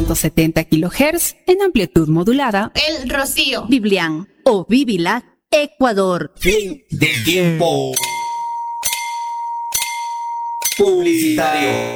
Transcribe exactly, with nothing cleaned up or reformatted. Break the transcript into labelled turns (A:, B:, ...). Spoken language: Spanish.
A: ciento setenta kilohertz en amplitud modulada.
B: El Rocío.
C: Biblián o Bibilac, Ecuador.
D: Fin del tiempo publicitario.